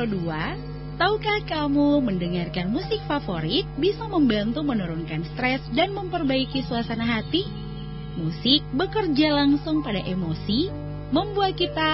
Pro 2, tahukah kamu mendengarkan musik favorit bisa membantu menurunkan stres dan memperbaiki suasana hati? Musik bekerja langsung pada emosi, membuat kita